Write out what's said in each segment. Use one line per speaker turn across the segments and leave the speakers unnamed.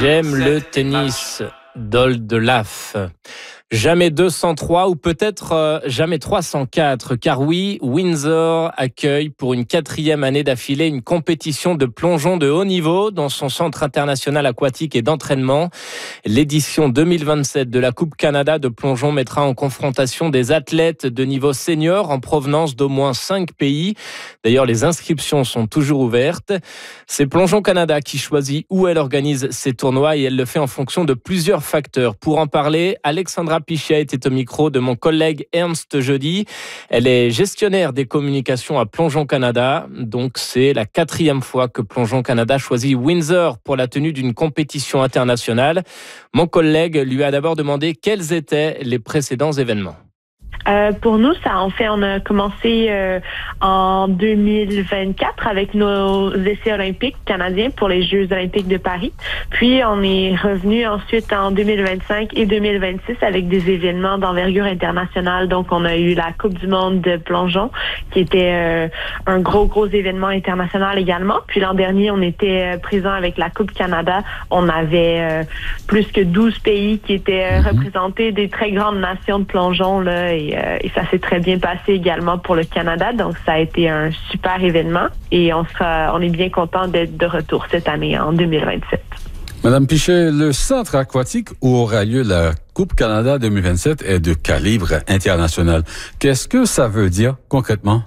J'aime le tennis. Dol de Laf. Jamais 203 ou peut-être jamais 304, car oui, Windsor accueille pour une 4e année d'affilée une compétition de plongeon de haut niveau dans son centre international aquatique et d'entraînement. L'édition 2027 de la Coupe Canada de plongeon mettra en confrontation des athlètes de niveau senior en provenance d'au moins 5 pays. D'ailleurs, les inscriptions sont toujours ouvertes. C'est Plongeon Canada qui choisit où elle organise ses tournois et elle le fait en fonction de plusieurs facteurs. Pour en parler, Alexandra Pichet était au micro de mon collègue Ernst Jeudi. Elle est gestionnaire des communications à Plongeon Canada. Donc, c'est la 4e fois que Plongeon Canada choisit Windsor pour la tenue d'une compétition internationale. Mon collègue lui a d'abord demandé quels étaient les précédents événements.
Pour nous, on a commencé en 2024 avec nos essais olympiques canadiens pour les Jeux olympiques de Paris. Puis, on est revenu ensuite en 2025 et 2026 avec des événements d'envergure internationale. Donc, on a eu la Coupe du monde de plongeon qui était un gros événement international également. Puis, l'an dernier, on était présent avec la Coupe Canada. On avait plus que 12 pays qui étaient représentés, des très grandes nations de plongeon, là, et ça s'est très bien passé également pour le Canada. Donc, ça a été un super événement et on est bien content d'être de retour cette année, en 2027.
Madame Pichet, le centre aquatique où aura lieu la Coupe Canada 2027 est de calibre international. Qu'est-ce que ça veut dire concrètement?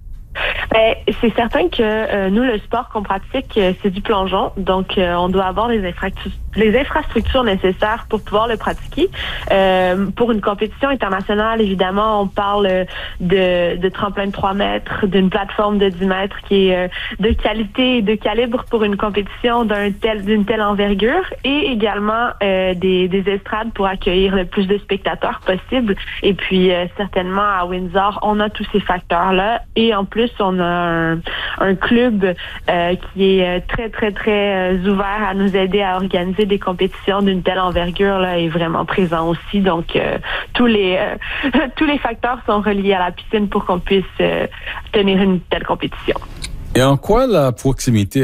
C'est certain que nous, le sport qu'on pratique, c'est du plongeon. Donc, on doit avoir les infrastructures nécessaires pour pouvoir le pratiquer. Pour une compétition internationale, évidemment, on parle de tremplin de 3 mètres, d'une plateforme de 10 mètres qui est de qualité et de calibre pour une compétition d'une telle envergure, et également des estrades pour accueillir le plus de spectateurs possible. Et puis, certainement, à Windsor, on a tous ces facteurs-là. Et en plus, on a un club qui est très ouvert à nous aider à organiser des compétitions d'une telle envergure là, est vraiment présent aussi. Donc tous les facteurs sont reliés à la piscine pour qu'on puisse tenir une telle compétition.
Et en quoi la proximité